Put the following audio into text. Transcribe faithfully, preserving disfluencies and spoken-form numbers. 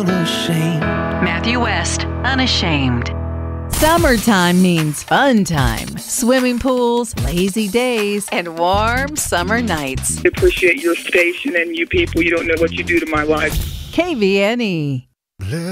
unashamed. Matthew West, Unashamed. Summertime means fun time. Swimming pools, lazy days, and warm summer nights. I appreciate your station and you people. You don't know what you do to my life. K V N E.